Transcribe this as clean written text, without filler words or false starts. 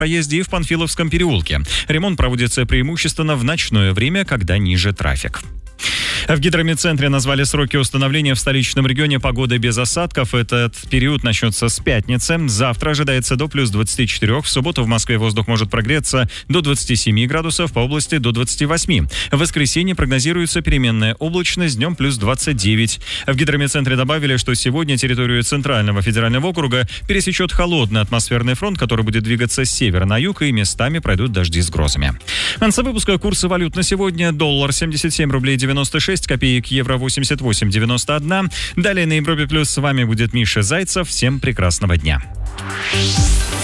проезде и в Панфиловском переулке. Ремонт проводится преимущественно в ночное время, когда ниже трафик. В гидромедцентре назвали сроки установления в столичном регионе погоды без осадков. Этот период начнется с пятницы. Завтра ожидается до плюс 24. В субботу в Москве воздух может прогреться до 27 градусов, по области до 28. В воскресенье прогнозируется переменная облачность, днем плюс 29. В гидромедцентре добавили, что сегодня территорию Центрального федерального округа пересечет холодный атмосферный фронт, который будет двигаться с севера на юг, и местами пройдут дожди с грозами. В конце выпуска курсы валют на сегодня. Доллар 77 рублей 96 копеек, евро 88,91. Далее на Европе Плюс с вами будет Миша Зайцев. Всем прекрасного дня.